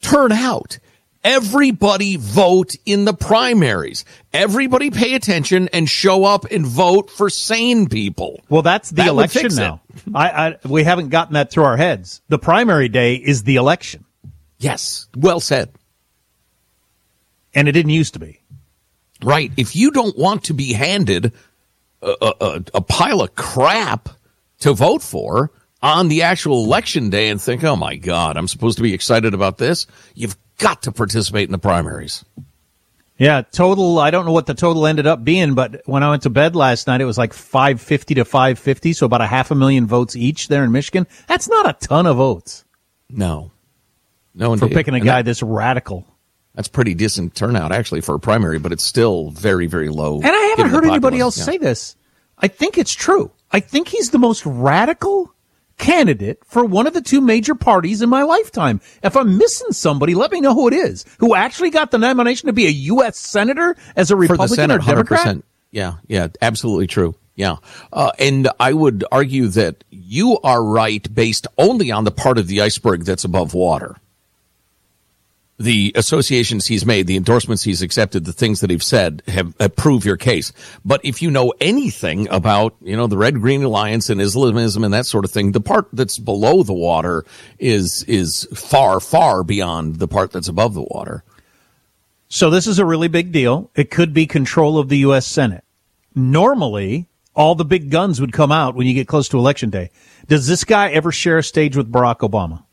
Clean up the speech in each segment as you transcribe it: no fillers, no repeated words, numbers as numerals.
turn out. Everybody vote in the primaries. Everybody pay attention and show up and vote for sane people. Well, that's the election now. We haven't gotten that through our heads. The primary day is the election. Yes, well said. And it didn't used to be. Right. If you don't want to be handed a pile of crap to vote for on the actual election day and think, oh, my God, I'm supposed to be excited about this, you've got to participate in the primaries. Yeah, total, I don't know what the total ended up being, but when I went to bed last night, it was like 550 to 550, so about 500,000 votes each there in Michigan. That's not a ton of votes. No, for indeed. Picking a guy this radical. That's pretty decent turnout, actually, for a primary, but it's still very, very low. And I haven't heard anybody else say this. I think it's true. I think he's the most radical candidate for one of the two major parties in my lifetime. If I'm missing somebody, let me know who it is. Who actually got the nomination to be a U.S. senator as a Republican for the Senate, or Democrat? 100%. Yeah, absolutely true. Yeah. And I would argue that you are right based only on the part of the iceberg that's above water. The associations he's made, the endorsements he's accepted, the things that he's said have prove your case. But if you know anything about, the Red Green Alliance and Islamism and that sort of thing, the part that's below the water is far, far beyond the part that's above the water. So this is a really big deal. It could be control of the U.S. Senate. Normally, all the big guns would come out when you get close to Election Day. Does this guy ever share a stage with Barack Obama?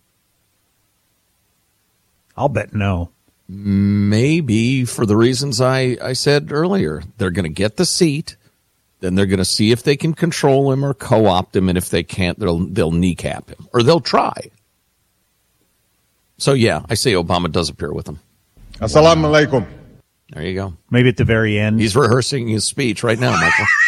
I'll bet no. Maybe for the reasons I said earlier. They're going to get the seat, then they're going to see if they can control him or co-opt him, and if they can't, they'll kneecap him, or they'll try. So, yeah, I say Obama does appear with him. Assalamu alaikum. There you go. Maybe at the very end. He's rehearsing his speech right now,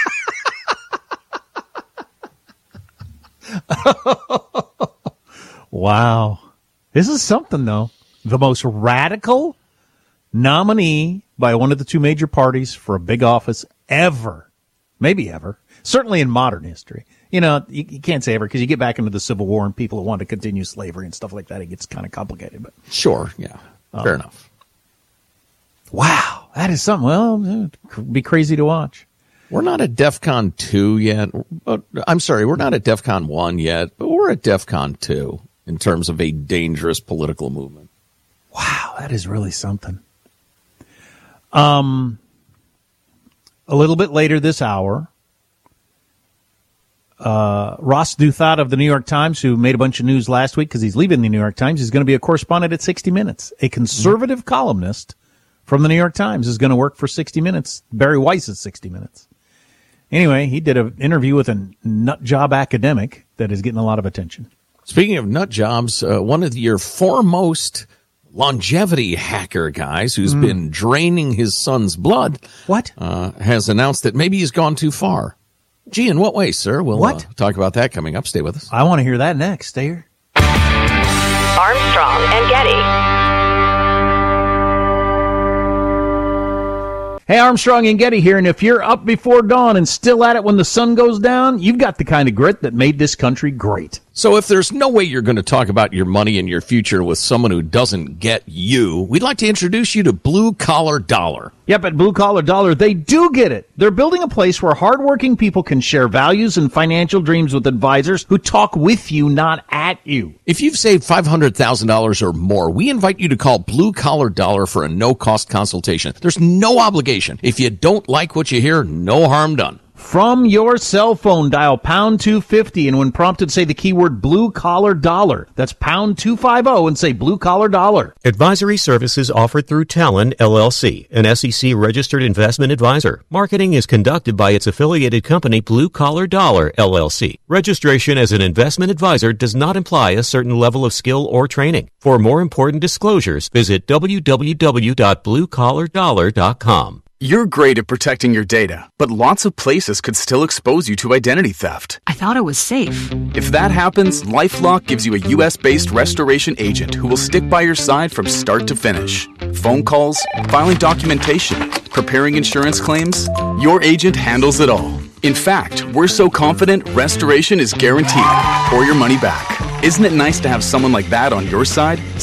Michael. Wow. This is something, though. The most radical nominee by one of the two major parties for a big office ever. Maybe ever. Certainly in modern history. You can't say ever because you get back into the Civil War and people who want to continue slavery and stuff like that. It gets kind of complicated. But sure, yeah. Fair enough. Wow. That is something. Well, it'd be crazy to watch. We're not at DEFCON 2 yet. I'm sorry, we're not at DEFCON 1 yet, but we're at DEFCON 2 in terms of a dangerous political movement. Wow, that is really something. A little bit later this hour, Ross Douthat of the New York Times, who made a bunch of news last week because he's leaving the New York Times, he's going to be a correspondent at 60 Minutes. A conservative columnist from the New York Times is going to work for 60 Minutes. Barry Weiss at 60 Minutes. Anyway, he did an interview with a nut job academic that is getting a lot of attention. Speaking of nut jobs, one of your foremost longevity hacker guys who's been draining his son's blood has announced that maybe he's gone too far. Gee, in what way, sir? We'll talk about that coming up. Stay with us. I want to hear that next. Stay here. Armstrong and Getty. Hey, Armstrong and Getty here, and if you're up before dawn and still at it when the sun goes down, you've got the kind of grit that made this country great. So if there's no way you're going to talk about your money and your future with someone who doesn't get you, we'd like to introduce you to Blue Collar Dollar. Yep, at Blue Collar Dollar, they do get it. They're building a place where hardworking people can share values and financial dreams with advisors who talk with you, not at you. If you've saved $500,000 or more, we invite you to call Blue Collar Dollar for a no-cost consultation. There's no obligation. If you don't like what you hear, no harm done. From your cell phone, dial pound 250, and when prompted, say the keyword Blue Collar Dollar. That's pound 250 and say Blue Collar Dollar. Advisory services offered through Talon, LLC, an SEC-registered investment advisor. Marketing is conducted by its affiliated company, Blue Collar Dollar, LLC. Registration as an investment advisor does not imply a certain level of skill or training. For more important disclosures, visit www.bluecollardollar.com. You're great at protecting your data, but lots of places could still expose you to identity theft. I thought it was safe. If that happens, LifeLock gives you a U.S.-based restoration agent who will stick by your side from start to finish. Phone calls, filing documentation, preparing insurance claims, your agent handles it all. In fact, we're so confident restoration is guaranteed or your money back. Isn't it nice to have someone like that on your side?